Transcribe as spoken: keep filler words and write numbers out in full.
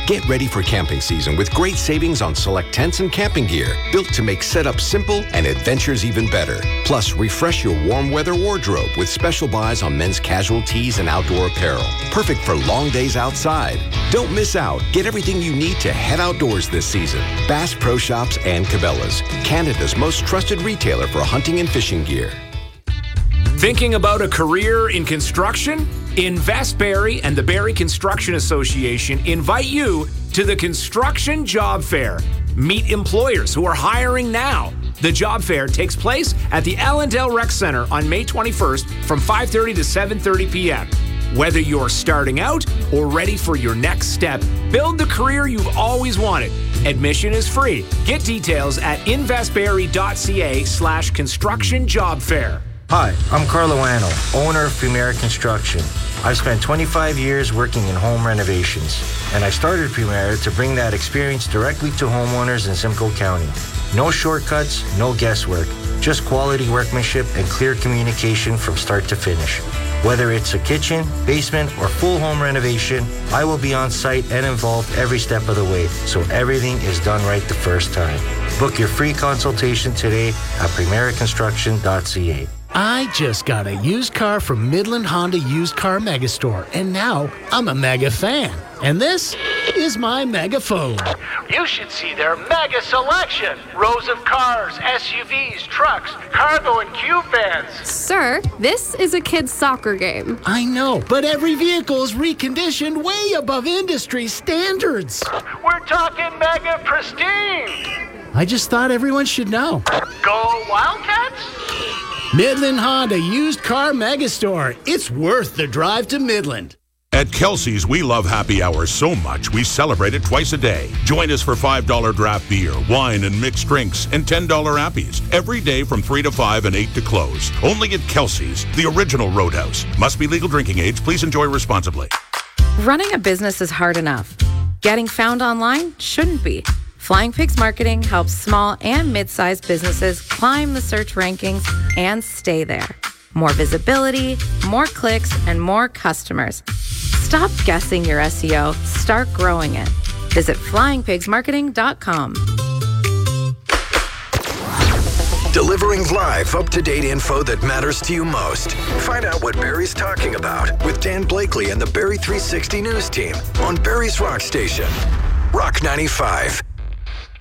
Get ready for camping season with great savings on select tents and camping gear, built to make setup simple and adventures even better. Plus, refresh your warm weather wardrobe with special buys on men's casual tees and outdoor apparel. Perfect for long days outside. Don't miss out. Get everything you need to head outdoors this season. Bass Pro Shops and Cabela's, Canada's most trusted retailer for hunting and fishing gear. Thinking about a career in construction? Invest Barrie and the Barrie Construction Association invite you to the Construction Job Fair. Meet employers who are hiring now. The job fair takes place at the Allendale Rec Center on May twenty-first from five thirty to seven thirty p.m. Whether you're starting out or ready for your next step, build the career you've always wanted. Admission is free. Get details at investbarrie.ca slash construction job fair. Hi, I'm Carlo Anno, owner of Premier Construction. I've spent twenty-five years working in home renovations, and I started Premier to bring that experience directly to homeowners in Simcoe County. No shortcuts, no guesswork, just quality workmanship and clear communication from start to finish. Whether it's a kitchen, basement, or full home renovation, I will be on site and involved every step of the way, so everything is done right the first time. Book your free consultation today at premier construction dot c a. I just got a used car from Midland Honda Used Car Megastore, and now I'm a mega fan. And this is my megaphone. You should see their mega selection. Rows of cars, S U Vs, trucks, cargo and cube vans. Sir, this is a kid's soccer game. I know, but every vehicle is reconditioned way above industry standards. We're talking mega pristine. I just thought everyone should know. Go Wildcats? Midland Honda Used Car Megastore. It's worth the drive to Midland. At Kelsey's, we love happy hours so much we celebrate it twice a day. Join us for five dollars draft beer, wine, and mixed drinks, and ten dollars appies every day from three to five and eight to close. Only at Kelsey's, the original Roadhouse. Must be legal drinking age. Please enjoy responsibly. Running a business is hard enough. Getting found online shouldn't be. Flying Pigs Marketing helps small and mid-sized businesses climb the search rankings and stay there. More visibility, more clicks, and more customers. Stop guessing your S E O. Start growing it. Visit flying pigs marketing dot com. Delivering live, up-to-date info that matters to you most. Find out what Barrie's talking about with Dan Blakely and the Barrie three sixty News team on Barrie's Rock Station. Rock ninety-five.